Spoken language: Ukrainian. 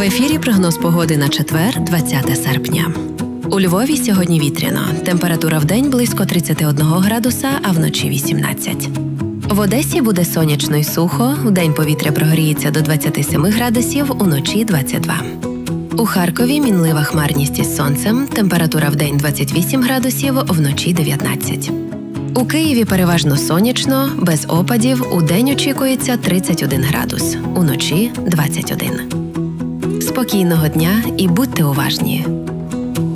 В ефірі прогноз погоди на четвер, 20 серпня. У Львові сьогодні вітряно. Температура вдень близько 31 градуса, а вночі 18. В Одесі буде сонячно й сухо, вдень повітря прогріється до 27 градусів, уночі 22. У Харкові мінлива хмарність із сонцем, температура вдень 28 градусів, вночі 19. У Києві переважно сонячно, без опадів, удень очікується 31 градус, уночі 21. Спокійного дня і будьте уважні.